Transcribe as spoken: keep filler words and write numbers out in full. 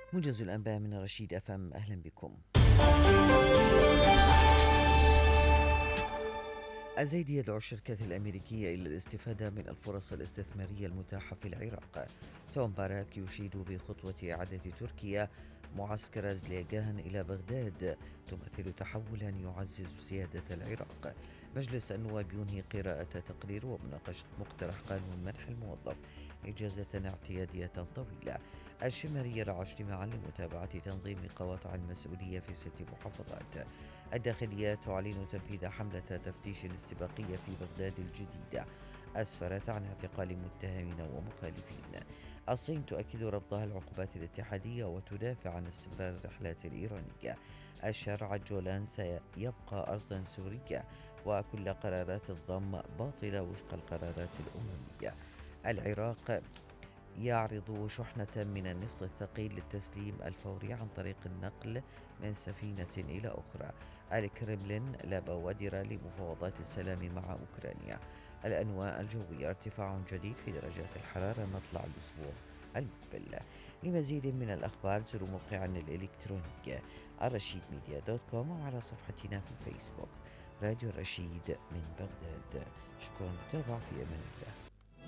موجز الأنباء من رشيد أفهم، أهلا بكم. الزيدي يدعو الشركات الأمريكية إلى الاستفادة من الفرص الاستثمارية المتاحة في العراق. توم باراك يشيد بخطوة إعادة تركيا معسكر زليغان إلى بغداد تمثل تحولا يعزز سيادة العراق. مجلس النواب ينهي قراءة تقرير ومناقشة مقترح قانون منح الموظف إجازة اعتيادية طويلة. الشمالية يرعى اجتماعا لمتابعة تنظيم قواطع المسؤولية في ست محافظات. الداخلية تعلن تنفيذ حملة تفتيش استباقية في بغداد الجديدة أسفرت عن اعتقال متهمين ومخالفين. الصين تؤكد رفضها العقوبات الاتحادية وتدافع عن استمرار الرحلات الإيرانية. الشارع جولان سيبقى أرضا سورية وكل قرارات الضم باطلة وفق القرارات الأممية. العراق يعرض شحنة من النفط الثقيل للتسليم الفوري عن طريق النقل من سفينة إلى أخرى. الكرملين لا بوادر لمفاوضات السلام مع أوكرانيا. الأنواء الجوية ارتفاع جديد في درجات الحرارة مطلع الأسبوع المقبل. لمزيد من الأخبار زوروا موقعنا الإلكتروني الرشيد ميديا دوت كوم وعلى صفحتنا في الفيسبوك راديو الرشيد من بغداد. شكرا للمتابعة، في أمان الله.